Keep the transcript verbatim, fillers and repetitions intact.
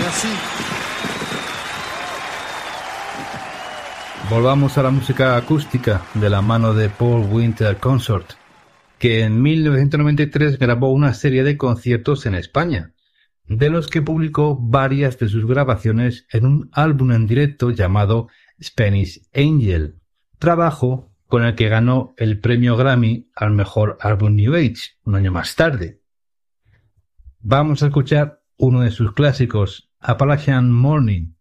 Merci. Volvamos a la música acústica de la mano de Paul Winter Consort, que en mil novecientos noventa y tres grabó una serie de conciertos en España, de los que publicó varias de sus grabaciones en un álbum en directo llamado Spanish Angel, trabajo con el que ganó el premio Grammy al mejor álbum New Age un año más tarde. Vamos a escuchar uno de sus clásicos, Appalachian Morning.